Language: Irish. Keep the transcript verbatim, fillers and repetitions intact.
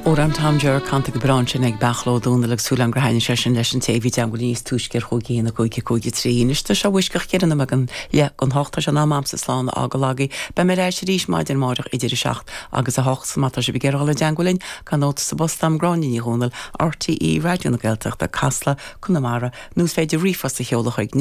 Oran Tomger canta go bransin ag bechló dúnalag súlan grahaine se sin leis an téhí an go níos túisceir chuigí na chuige chuige tríiste se bhuiiscach cean am an le an háta se náam sa sláán agalagaí be mé éis ríis maid an máidir idir seach agus a hocht mata se bigérála deangolinn can nóta sa bostam gráinní húnal R T E radioúna geilteach de Casla Connemara nús féidir rifas a cheolala chuig